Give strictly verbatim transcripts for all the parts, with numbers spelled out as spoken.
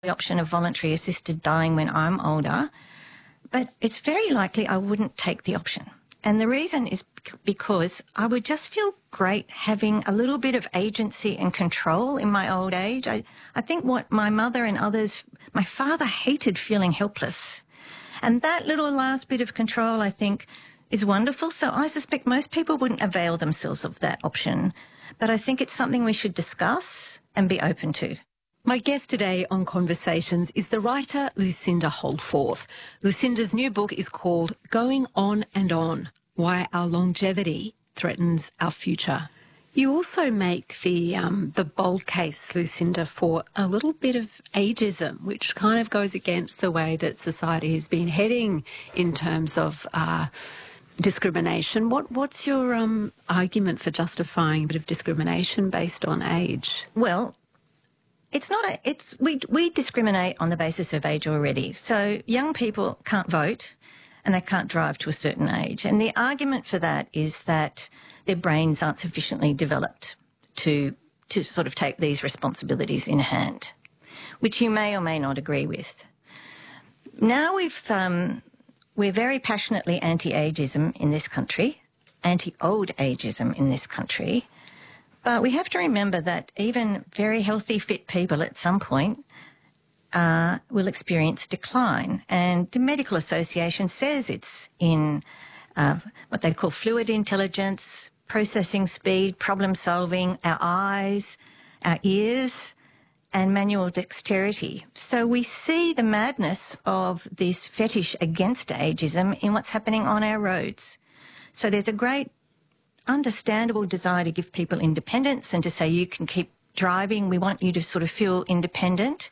the option of voluntary assisted dying when I'm older, but it's very likely I wouldn't take the option. And the reason is because I would just feel great having a little bit of agency and control in my old age. I, I think what my mother and others, my father hated feeling helpless. And that little last bit of control, I think, is wonderful. So I suspect most people wouldn't avail themselves of that option. But I think it's something we should discuss and be open to. My guest today on Conversations is the writer Lucinda Holdforth. Lucinda's new book is called Going On and On, Why Our Longevity Threatens Our Future. You also make the um, the bold case, Lucinda, for a little bit of ageism, which kind of goes against the way that society has been heading in terms of uh, discrimination. What What's your um, argument for justifying a bit of discrimination based on age? Well, It's not a, it's, we, we discriminate on the basis of age already. So young people can't vote and they can't drive to a certain age. And the argument for that is that their brains aren't sufficiently developed to, to sort of take these responsibilities in hand, which you may or may not agree with. Now we've, um, we're very passionately anti-ageism in this country, anti-old ageism in this country. But we have to remember that even very healthy, fit people at some point uh, will experience decline. And the Medical Association says it's in uh, what they call fluid intelligence, processing speed, problem solving, our eyes, our ears, and manual dexterity. So we see the madness of this fetish against ageism in what's happening on our roads. So there's a great understandable desire to give people independence and to say you can keep driving. We want you to sort of feel independent.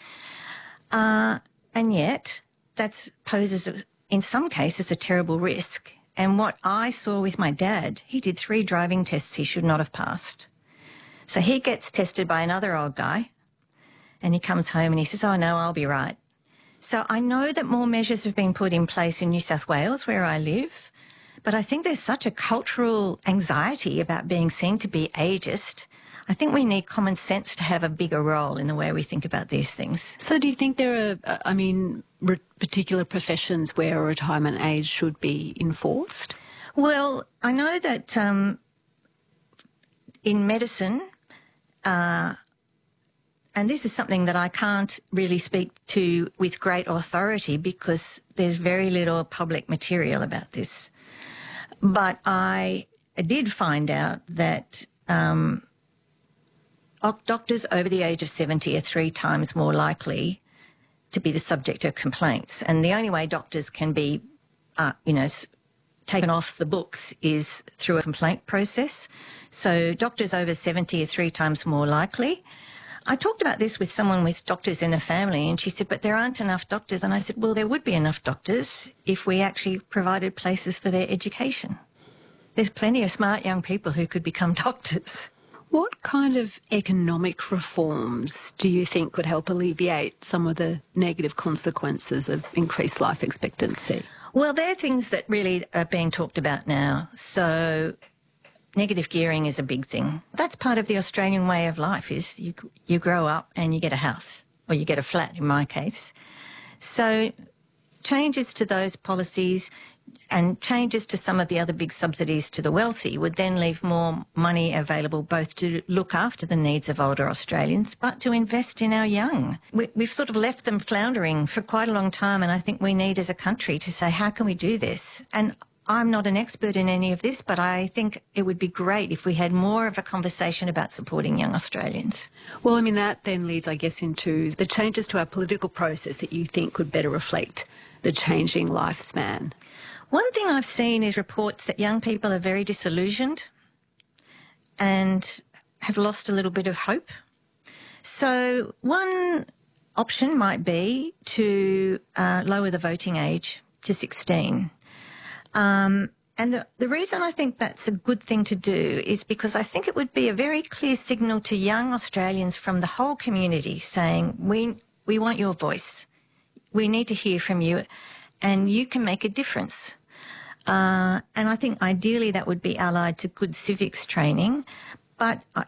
Uh, and yet that poses, a, in some cases, a terrible risk. And what I saw with my dad, he did three driving tests he should not have passed. So he gets tested by another old guy and he comes home and he says, oh, no, I'll be right. So I know that more measures have been put in place in New South Wales, where I live, but I think there's such a cultural anxiety about being seen to be ageist. I think we need common sense to have a bigger role in the way we think about these things. So do you think there are, I mean, particular professions where a retirement age should be enforced? Well, I know that um, in medicine, uh, and this is something that I can't really speak to with great authority because there's very little public material about this. But I did find out that um, doctors over the age of seventy are three times more likely to be the subject of complaints. And the only way doctors can be, uh, you know, taken off the books is through a complaint process. So doctors over seventy are three times more likely. I talked about this with someone with doctors in the family and she said, but there aren't enough doctors. And I said, well, there would be enough doctors if we actually provided places for their education. There's plenty of smart young people who could become doctors. What kind of economic reforms do you think could help alleviate some of the negative consequences of increased life expectancy? Well, they're things that really are being talked about now. So negative gearing is a big thing. That's part of the Australian way of life is you, you grow up and you get a house, or you get a flat in my case. So changes to those policies and changes to some of the other big subsidies to the wealthy would then leave more money available both to look after the needs of older Australians but to invest in our young. We, we've sort of left them floundering for quite a long time, and I think we need as a country to say, how can we do this? And I'm not an expert in any of this, but I think it would be great if we had more of a conversation about supporting young Australians. Well, I mean, that then leads, I guess, into the changes to our political process that you think could better reflect the changing lifespan. One thing I've seen is reports that young people are very disillusioned and have lost a little bit of hope. So one option might be to uh, lower the voting age to sixteen. Um, and the, the reason I think that's a good thing to do is because I think it would be a very clear signal to young Australians from the whole community saying, we, we want your voice. We need to hear from you and you can make a difference. Uh, and I think ideally that would be allied to good civics training. But, uh,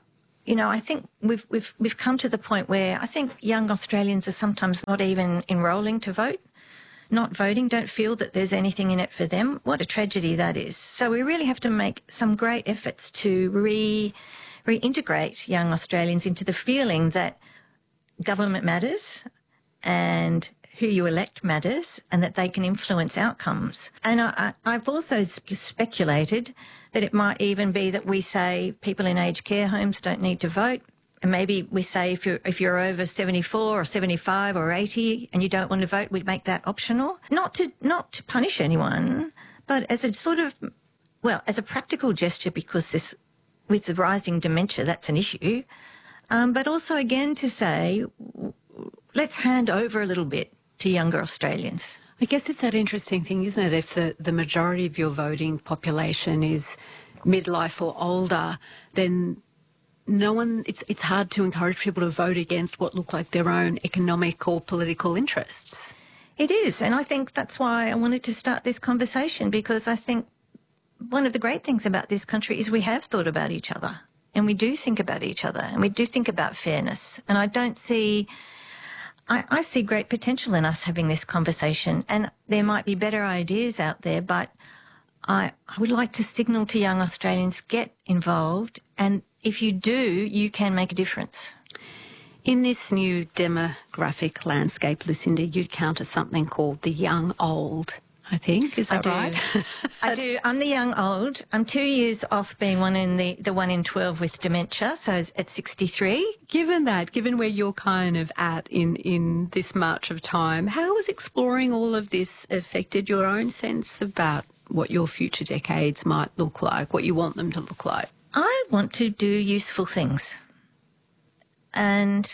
you know, I think we've we've we've come to the point where I think young Australians are sometimes not even enrolling to vote, not voting, don't feel that there's anything in it for them. What a tragedy that is. So we really have to make some great efforts to re reintegrate young Australians into the feeling that government matters and who you elect matters and that they can influence outcomes. And I, I've also speculated that it might even be that we say people in aged care homes don't need to vote. And maybe we say if you're, if you're over seventy-four or seventy-five or eighty and you don't want to vote, we'd make that optional. Not to, not to punish anyone, but as a sort of, well, as a practical gesture, because this, with the rising dementia, that's an issue. Um, but also, again, to say, let's hand over a little bit to younger Australians. I guess it's that interesting thing, isn't it? If the, the majority of your voting population is midlife or older, then no one, it's, it's hard to encourage people to vote against what look like their own economic or political interests. It is, and I think that's why I wanted to start this conversation, because I think one of the great things about this country is we have thought about each other, and we do think about each other, and we do think about fairness. And I don't see... I, I see great potential in us having this conversation, and there might be better ideas out there, but I, I would like to signal to young Australians, get involved, and if you do, you can make a difference. In this new demographic landscape, Lucinda, you counter something called the young old, I think. Is that I right? I do. I'm the young old. I'm two years off being one in the, the one in twelve with dementia, so it's at sixty-three. Given that, given where you're kind of at in, in this march of time, how has exploring all of this affected your own sense about what your future decades might look like, what you want them to look like? I want to do useful things. And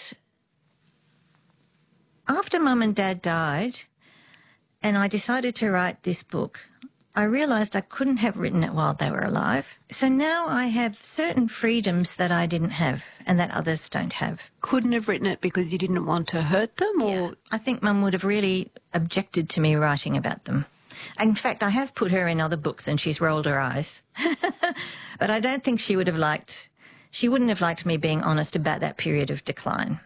after Mum and Dad died, and I decided to write this book, I realised I couldn't have written it while they were alive. So now I have certain freedoms that I didn't have and that others don't have. Couldn't have written it because you didn't want to hurt them? Or Yeah. I think Mum would have really objected to me writing about them. In fact, I have put her in other books and she's rolled her eyes. But I don't think she would have liked, she wouldn't have liked me being honest about that period of decline.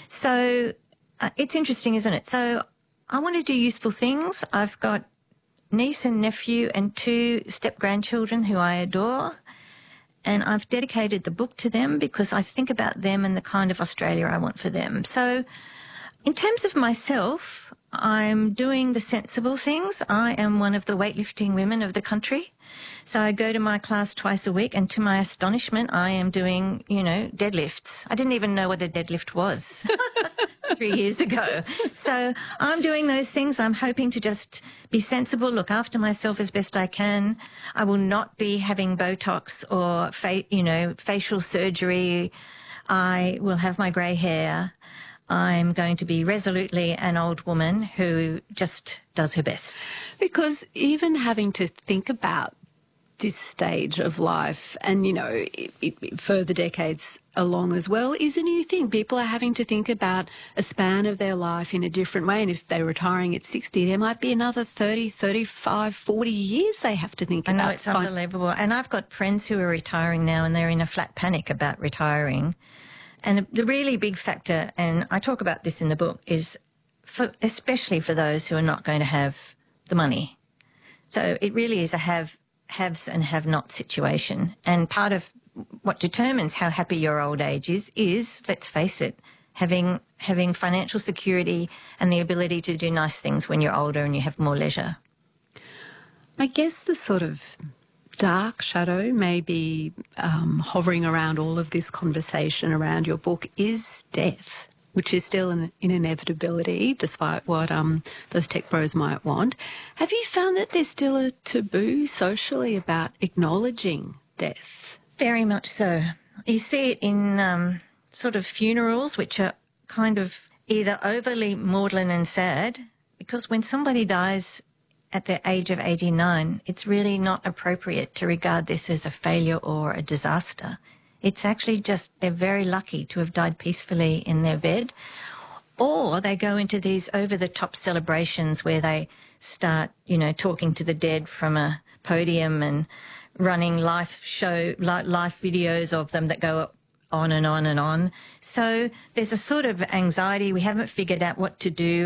So uh, it's interesting, isn't it? So I want to do useful things. I've got niece and nephew and two step-grandchildren who I adore, and I've dedicated the book to them because I think about them and the kind of Australia I want for them. So in terms of myself, I'm doing the sensible things. I am one of the weightlifting women of the country. So I go to my class twice a week, and to my astonishment, I am doing, you know, deadlifts. I didn't even know what a deadlift was three years ago. So I'm doing those things. I'm hoping to just be sensible, look after myself as best I can. I will not be having Botox or, fa- you know, facial surgery. I will have my grey hair. I'm going to be resolutely an old woman who just does her best. Because even having to think about this stage of life and, you know, it, it, further decades along as well is a new thing. People are having to think about a span of their life in a different way. And if they're retiring at sixty, there might be another thirty, thirty-five, forty years they have to think I about. know, it's unbelievable. And I've got friends who are retiring now and they're in a flat panic about retiring. And the really big factor, and I talk about this in the book, is for, especially for those who are not going to have the money. So it really is a have haves and have-not situation. And part of what determines how happy your old age is, is, let's face it, having having financial security and the ability to do nice things when you're older and you have more leisure. I guess the sort of dark shadow maybe um, hovering around all of this conversation around your book is death, which is still an, an inevitability, despite what um, those tech bros might want. Have you found that there's still a taboo socially about acknowledging death? Very much so. You see it in um, sort of funerals, which are kind of either overly maudlin and sad, because when somebody dies at the age of eighty-nine, it's really not appropriate to regard this as a failure or a disaster. It's actually just they're very lucky to have died peacefully in their bed. Or they go into these over-the-top celebrations where they start, you know, talking to the dead from a podium and running live show, live videos of them that go on and on and on. So there's a sort of anxiety. We haven't figured out what to do.